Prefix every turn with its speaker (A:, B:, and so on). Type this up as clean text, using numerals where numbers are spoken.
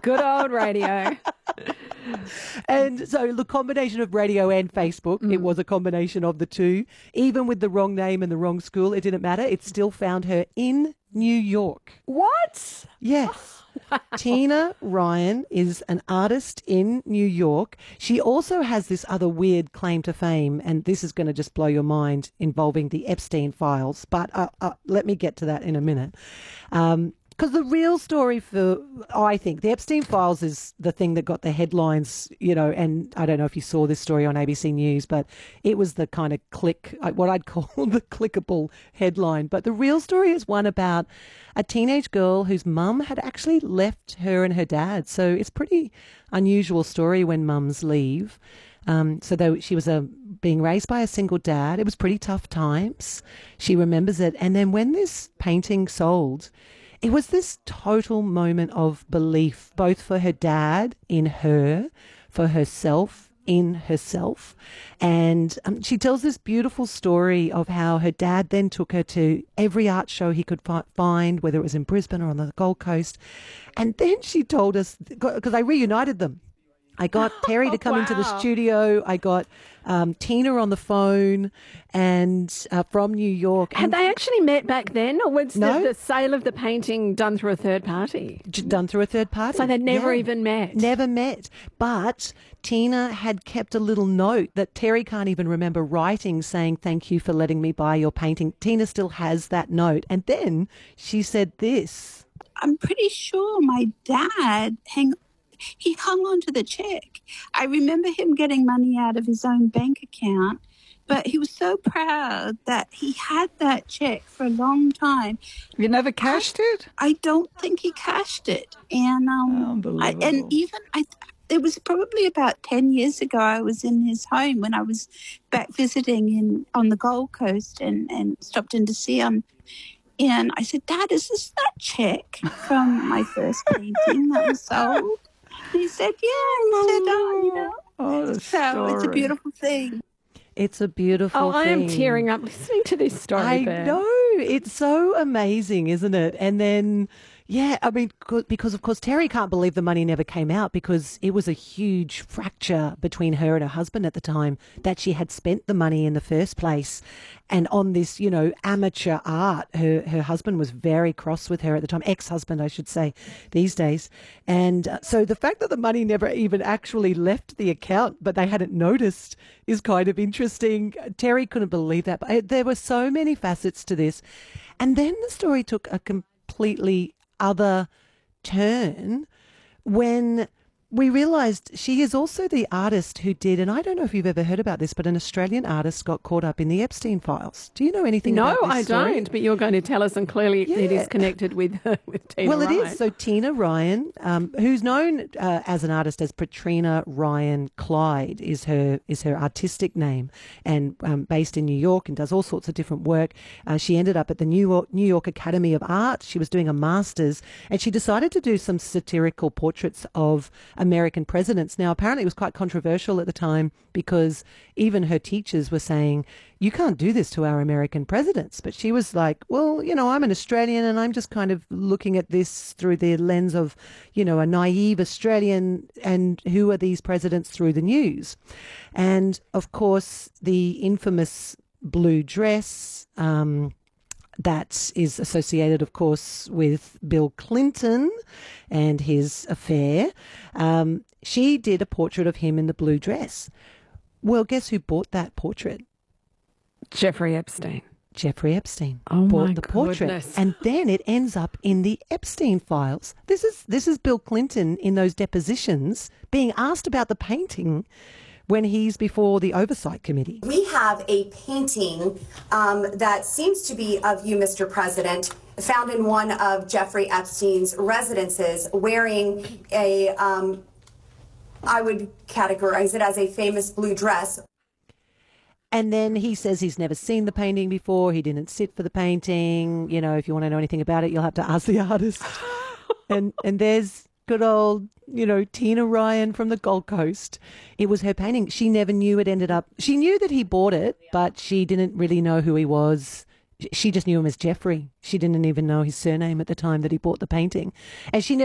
A: Good old radio.
B: And so the combination of radio and Facebook, it was a combination of the two. Even with the wrong name and the wrong school, it didn't matter. It still found her in New York.
A: What?
B: Yes. Tina Ryan is an artist in New York. She also has this other weird claim to fame, and this is going to just blow your mind, involving the Epstein files. But let me get to that in a minute. Because the real story I think, the Epstein files is the thing that got the headlines, and I don't know if you saw this story on ABC News, but it was the kind of what I'd call the clickable headline. But the real story is one about a teenage girl whose mum had actually left her and her dad. So it's pretty unusual story when mums leave. She was being raised by a single dad. It was pretty tough times. She remembers it. And then when this painting sold, it was this total moment of belief, both for her dad in her, for herself in herself. And she tells this beautiful story of how her dad then took her to every art show he could find, whether it was in Brisbane or on the Gold Coast. And then she told us, because I reunited them. I got Terry to come into the studio. I got Tina on the phone and from New York.
A: Had they actually met back then, or was
B: No.
A: the sale of the painting done through a third party?
B: Done through a third party.
A: So they'd never even met?
B: Never met. But Tina had kept a little note that Terry can't even remember writing, saying, "Thank you for letting me buy your painting." Tina still has that note. And then she said this.
C: I'm pretty sure my dad he hung on to the check. I remember him getting money out of his own bank account, but he was so proud that he had that check for a long time.
D: You never cashed it?
C: I don't think he cashed it. And
D: Unbelievable.
C: it was probably about 10 years ago. I was in his home when I was back visiting on the Gold Coast and stopped in to see him. And I said, "Dad, is this that check from my first painting that was sold?" He said, "Yeah." He said,
D: Oh, the
C: so it's a
D: story.
C: beautiful thing.
B: It's a beautiful thing.
A: I am tearing up listening to this story.
B: I
A: Bear.
B: know. It's so amazing, isn't it? And then, because of course Terry can't believe the money never came out, because it was a huge fracture between her and her husband at the time, that she had spent the money in the first place. And on this, amateur art, her husband was very cross with her at the time, ex-husband, I should say, these days. And so the fact that the money never even actually left the account, but they hadn't noticed, is kind of interesting. Terry couldn't believe that. But there were so many facets to this. And then the story took a completely other turn when we realised she is also the artist who did, and I don't know if you've ever heard about this, but an Australian artist got caught up in the Epstein files. Do you know anything about this
A: No, I
B: story?
A: don't, but you're going to tell us, and clearly it is connected with Tina
B: Well, it
A: Ryan.
B: is. So Tina Ryan, who's known as an artist as Patrina Ryan Clyde, is her artistic name, and based in New York, and does all sorts of different work. She ended up at the New York Academy of Art. She was doing a master's, and she decided to do some satirical portraits of American presidents. Now, apparently it was quite controversial at the time, because even her teachers were saying, "You can't do this to our American presidents." But she was like, "Well, I'm an Australian, and I'm just kind of looking at this through the lens of, a naive Australian, and who are these presidents through the news?" And of course, the infamous blue dress, that is associated, of course, with Bill Clinton and his affair. She did a portrait of him in the blue dress. Well, guess who bought that portrait?
A: Jeffrey Epstein.
B: Jeffrey Epstein
A: Oh,
B: bought
A: my
B: the portrait,
A: goodness.
B: and then it ends up in the Epstein files. This is Bill Clinton in those depositions being asked about the painting when he's before the Oversight Committee.
E: We have a painting that seems to be of you, Mr. President, found in one of Jeffrey Epstein's residences, wearing a, I would categorize it as a famous blue dress.
B: And then he says he's never seen the painting before. He didn't sit for the painting. If you want to know anything about it, you'll have to ask the artist. and there's good old, Tina Ryan from the Gold Coast. It was her painting. She never knew it ended up. She knew that he bought it, but she didn't really know who he was. She just knew him as Jeffrey. She didn't even know his surname at the time that he bought the painting. And she never